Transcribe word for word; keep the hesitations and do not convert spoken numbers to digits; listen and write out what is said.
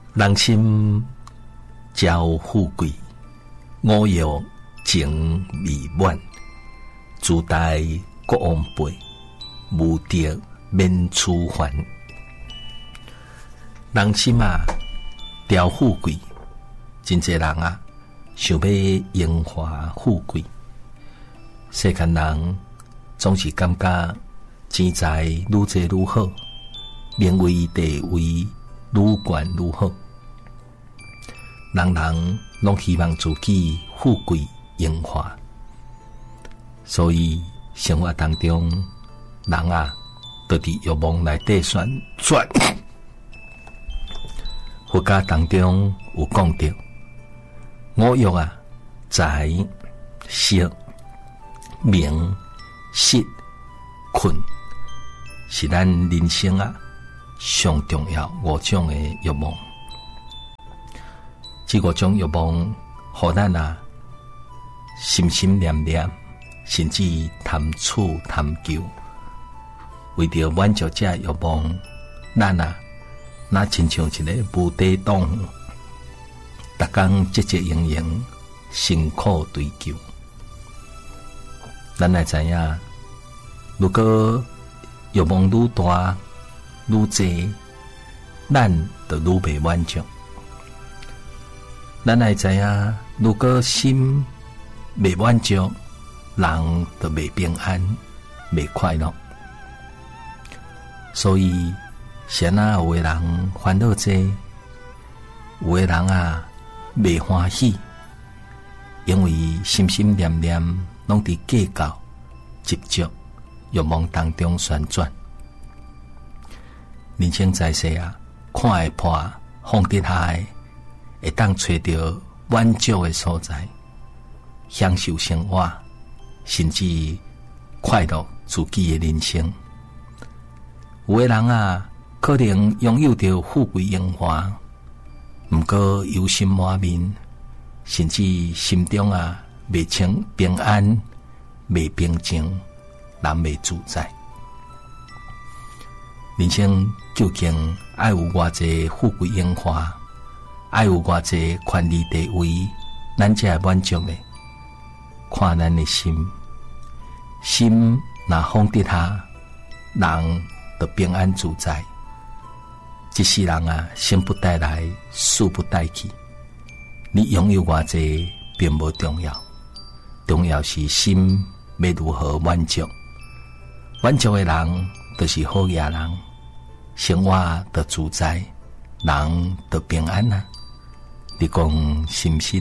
人心交富贵，五欲情未满，自带国王辈，无敌免处烦。人心啊，交富贵，真侪人啊，想要荣华富贵。世间人总是感觉钱财愈侪愈好，名位地位愈悬愈好。人人拢希望自己富贵荣华，所以生活当中，人啊，都伫欲望内底旋转。佛家当中有讲到，五欲啊，财、色、名、色、困，是咱人生啊上重要五种的欲望。这五种欲望，互咱啊心心念念，甚至贪取贪求。为着满足这欲望，咱啊那亲像一个无底洞，逐工汲汲营营，辛苦追求。咱来知影，如果欲望愈大愈济，咱就愈袂满足。咱来知影，如果心未满足，人就未平安、未快乐。所以，先啊，有的人烦恼济，有的人啊未欢喜，因为心心念念拢伫计较、执着、欲望当中旋转。人生在世啊，看会破，放得下的，会当找到满足的所在，享受生活，甚至快乐自己的人生。有的人啊，可能拥有着富贵荣华，毋过忧心满面，甚至心中啊未清平安、未平静，人未自在。人生究竟爱有偌济富贵荣华，爱有偌济权力地位，咱才会满足呢？看咱的心，心若放得下，人就平安自在。一世人啊，生不带来，死不带去。你拥有偌济并无重要，重要是心要如何满足。满足的人就是好野人，生活就自在，人就平安啊。你讲是不是？